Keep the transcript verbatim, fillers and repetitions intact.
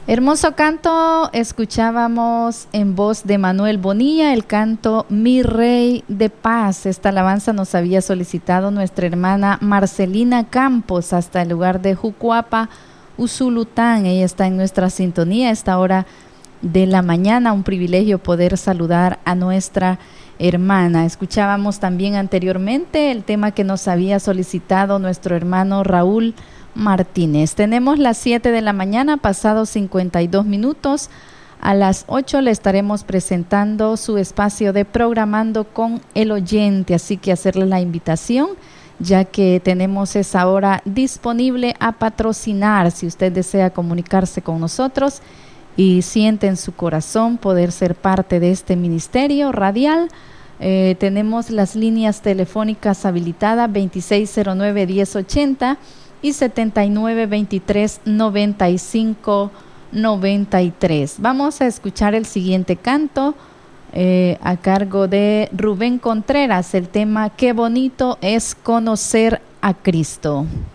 Hermoso canto, escuchábamos en voz de Manuel Bonilla el canto Mi Rey de Paz. Esta alabanza nos había solicitado nuestra hermana Marcelina Campos hasta el lugar de Jucuapa, Usulután. Ella está en nuestra sintonía a esta hora de la mañana. Un privilegio poder saludar a nuestra hermana. Escuchábamos también anteriormente el tema que nos había solicitado nuestro hermano Raúl Martínez. Tenemos las siete de la mañana, pasados cincuenta y dos minutos. A las ocho le estaremos presentando su espacio de Programando con el Oyente, así que hacerle la invitación, ya que tenemos esa hora disponible a patrocinar. Si usted desea comunicarse con nosotros y siente en su corazón poder ser parte de este ministerio radial, eh, tenemos las líneas telefónicas habilitadas veintiséis cero nueve, diez ochenta y setenta y nueve, veintitrés, noventa y cinco, noventa y tres. Vamos a escuchar el siguiente canto eh, a cargo de Rubén Contreras, el tema Qué bonito es conocer a Cristo.